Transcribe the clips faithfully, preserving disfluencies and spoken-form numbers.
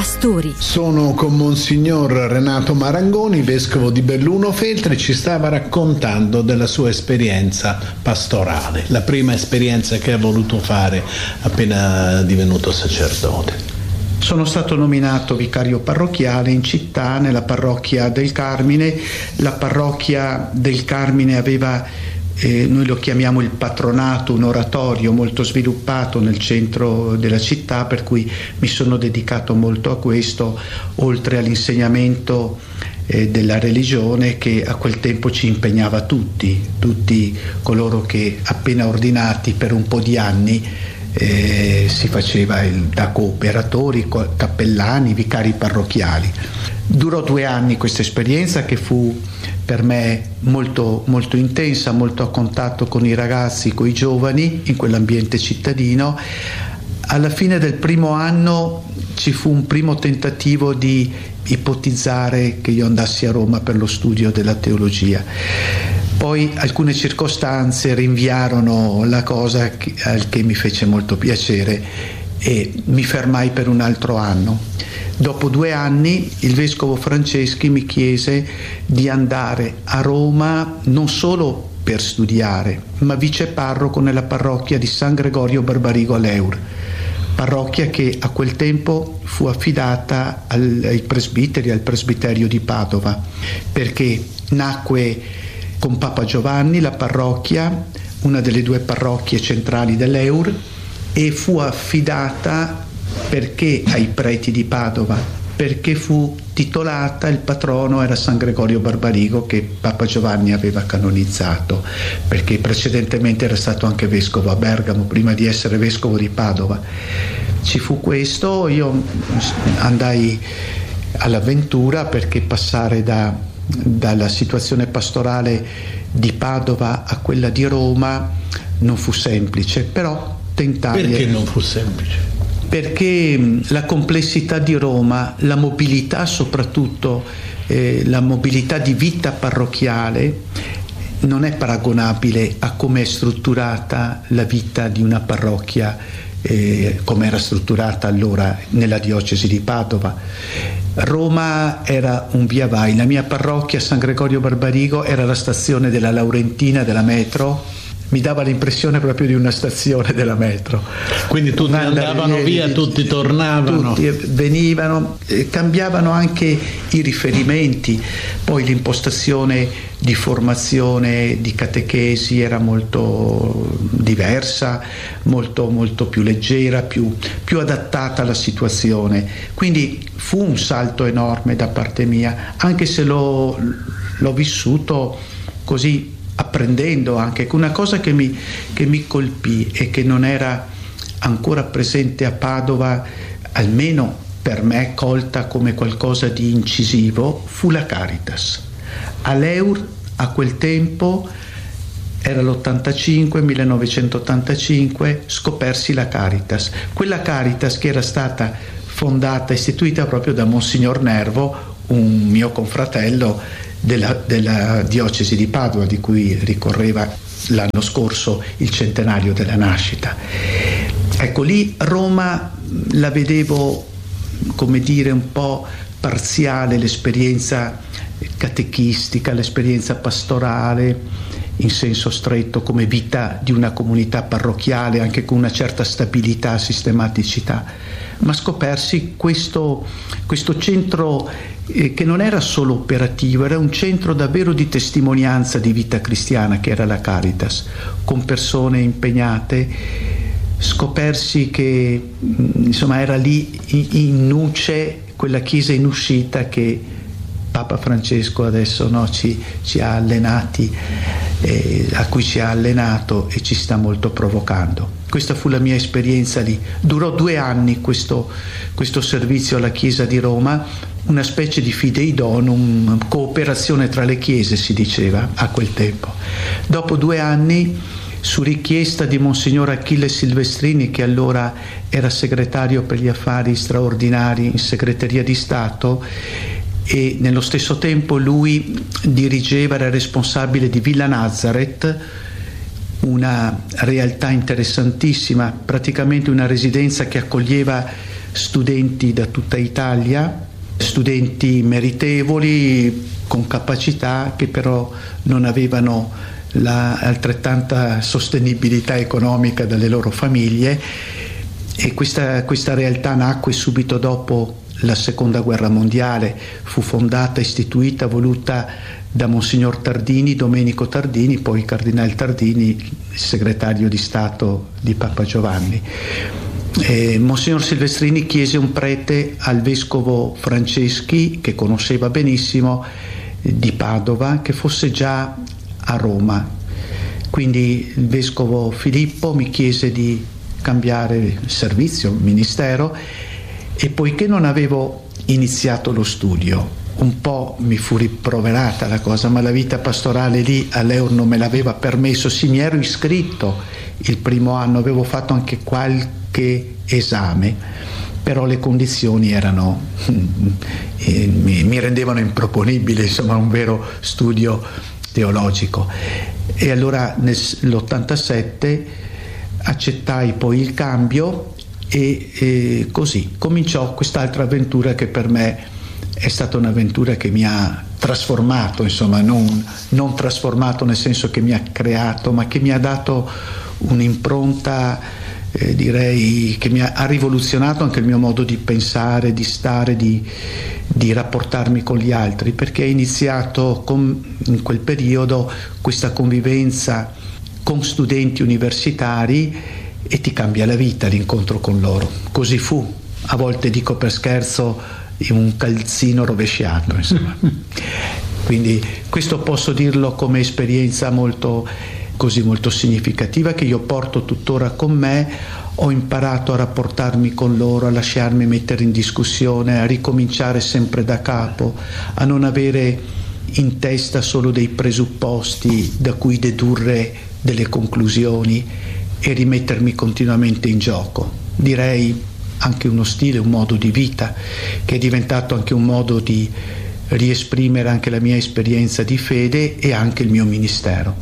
pastori. Sono con Monsignor Renato Marangoni, vescovo di Belluno Feltre. Ci stava raccontando della sua esperienza pastorale, la prima esperienza che ha voluto fare appena divenuto sacerdote. Sono stato nominato vicario parrocchiale in città, nella parrocchia del Carmine. La parrocchia del Carmine aveva, eh, noi lo chiamiamo il patronato, un oratorio molto sviluppato nel centro della città, per cui mi sono dedicato molto a questo, oltre all'insegnamento eh, della religione che a quel tempo ci impegnava tutti, tutti coloro che appena ordinati per un po' di anni Eh, si faceva il, da cooperatori, cappellani, vicari parrocchiali. Durò due anni questa esperienza, che fu per me molto, molto intensa, molto a contatto con i ragazzi, con i giovani, in quell'ambiente cittadino. Alla fine del primo anno ci fu un primo tentativo di ipotizzare che io andassi a Roma per lo studio della teologia. Poi alcune circostanze rinviarono la cosa, al che mi fece molto piacere, e mi fermai per un altro anno. Dopo due anni il vescovo Franceschi mi chiese di andare a Roma non solo per studiare, ma viceparroco nella parrocchia di San Gregorio Barbarigo all'Eur, parrocchia che a quel tempo fu affidata al, ai presbiteri, al presbiterio di Padova, perché nacque con Papa Giovanni la parrocchia, una delle due parrocchie centrali dell'Eur, e fu affidata perché ai preti di Padova, perché fu titolata, il patrono era San Gregorio Barbarigo, che Papa Giovanni aveva canonizzato, perché precedentemente era stato anche vescovo a Bergamo prima di essere vescovo di Padova. Ci fu questo, io andai all'avventura, perché passare da dalla situazione pastorale di Padova a quella di Roma non fu semplice, però tentai. Perché non fu semplice? Perché la complessità di Roma, la mobilità soprattutto, eh, la mobilità di vita parrocchiale non è paragonabile a come è strutturata la vita di una parrocchia, eh, come era strutturata allora nella diocesi di Padova. Roma era un via vai, la mia parrocchia San Gregorio Barbarigo era la stazione della Laurentina della metro, mi dava l'impressione proprio di una stazione della metro. Quindi tutti andavano via, tutti tornavano. Tutti venivano, eh, cambiavano anche i riferimenti, poi l'impostazione di formazione, di catechesi era molto diversa, molto, molto più leggera, più, più adattata alla situazione. Quindi fu un salto enorme da parte mia, anche se l'ho, l'ho vissuto così, apprendendo anche. Una cosa che mi, che mi colpì e che non era ancora presente a Padova, almeno per me colta come qualcosa di incisivo, fu la Caritas. All'Eur a quel tempo, era l'ottantacinque, millenovecentottantacinque, scopersi la Caritas. Quella Caritas che era stata fondata, istituita proprio da Monsignor Nervo, un mio confratello della, della diocesi di Padova, di cui ricorreva l'anno scorso il centenario della nascita. Ecco, lì Roma la vedevo, come dire, un po' parziale, l'esperienza catechistica, l'esperienza pastorale in senso stretto, come vita di una comunità parrocchiale, anche con una certa stabilità, sistematicità, ma scopersi questo, questo centro eh, che non era solo operativo, era un centro davvero di testimonianza di vita cristiana, che era la Caritas, con persone impegnate. Scopersi che insomma era lì in nuce quella chiesa in uscita che Papa Francesco adesso no, ci, ci ha allenati, eh, a cui ci ha allenato e ci sta molto provocando. Questa fu la mia esperienza lì. Durò due anni questo, questo servizio alla Chiesa di Roma, una specie di fidei donum, cooperazione tra le chiese si diceva a quel tempo. Dopo due anni, su richiesta di Monsignor Achille Silvestrini, che allora era segretario per gli affari straordinari in segreteria di Stato, e nello stesso tempo lui dirigeva, era responsabile di Villa Nazareth, una realtà interessantissima, praticamente una residenza che accoglieva studenti da tutta Italia, studenti meritevoli, con capacità, che però non avevano la altrettanta sostenibilità economica dalle loro famiglie, e questa, questa realtà nacque subito dopo la seconda guerra mondiale. Fu fondata, istituita, voluta da Monsignor Tardini, Domenico Tardini, poi Cardinale Tardini, il segretario di Stato di Papa Giovanni. Eh, Monsignor Silvestrini chiese un prete al vescovo Franceschi, che conosceva benissimo, eh, di Padova, che fosse già a Roma. Quindi il vescovo Filippo mi chiese di cambiare servizio, ministero, e poiché non avevo iniziato lo studio, un po' mi fu rimproverata la cosa, ma la vita pastorale lì all'Eur non me l'aveva permesso. Sì, mi ero iscritto il primo anno, avevo fatto anche qualche esame, però le condizioni erano eh, mi, mi rendevano improponibile, insomma, un vero studio teologico. E allora nell'ottantasette accettai poi il cambio e, e così cominciò quest'altra avventura, che per me è stata un'avventura che mi ha trasformato, insomma, non, non trasformato nel senso che mi ha creato, ma che mi ha dato un'impronta, eh, direi, che mi ha, ha rivoluzionato anche il mio modo di pensare, di stare, di, di rapportarmi con gli altri, perché è iniziato con, in quel periodo questa convivenza con studenti universitari, e ti cambia la vita l'incontro con loro. Così fu, a volte dico per scherzo, un calzino rovesciato, insomma. Quindi questo posso dirlo come esperienza molto, così, molto significativa, che io porto tuttora con me. Ho imparato a rapportarmi con loro, a lasciarmi mettere in discussione, a ricominciare sempre da capo, a non avere in testa solo dei presupposti da cui dedurre delle conclusioni e rimettermi continuamente in gioco. Direi anche uno stile, un modo di vita che è diventato anche un modo di riesprimere anche la mia esperienza di fede e anche il mio ministero.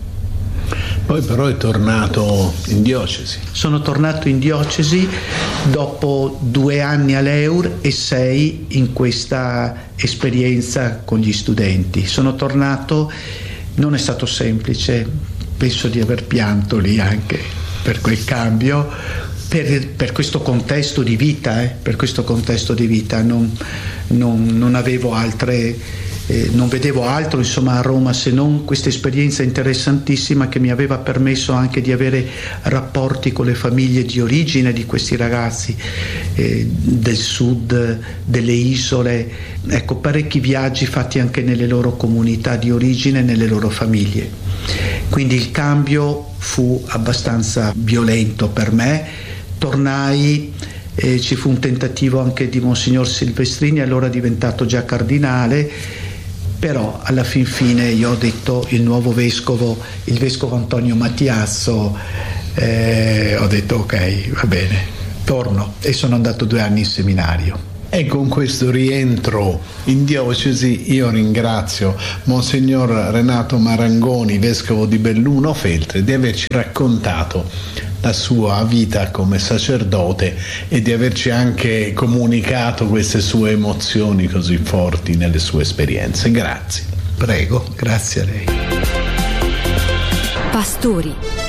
Poi però è tornato in diocesi. Sono tornato in diocesi dopo due anni all'Eur e sei in questa esperienza con gli studenti. Sono tornato, non è stato semplice, penso di aver pianto lì anche per quel cambio, per, per questo contesto di vita, eh, per questo contesto di vita non, non, non avevo altre, eh, non vedevo altro, insomma, a Roma se non questa esperienza interessantissima che mi aveva permesso anche di avere rapporti con le famiglie di origine di questi ragazzi, eh, del sud, delle isole, ecco, parecchi viaggi fatti anche nelle loro comunità di origine, nelle loro famiglie. Quindi il cambio fu abbastanza violento per me. Tornai, eh, ci fu un tentativo anche di Monsignor Silvestrini, allora diventato già cardinale, però alla fin fine io ho detto, il nuovo vescovo, il vescovo Antonio Mattiazzo, eh, ho detto ok, va bene, torno, e sono andato due anni in seminario. E con questo rientro in diocesi io ringrazio Monsignor Renato Marangoni, vescovo di Belluno Feltre, di averci raccontato la sua vita come sacerdote e di averci anche comunicato queste sue emozioni così forti nelle sue esperienze. Grazie. Prego, grazie a lei. Pastori.